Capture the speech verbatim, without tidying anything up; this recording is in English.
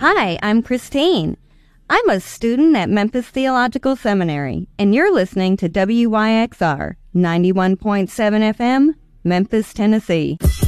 Hi, I'm Christine. I'm a student at Memphis Theological Seminary, and you're listening to W Y X R ninety-one point seven F M, Memphis, Tennessee.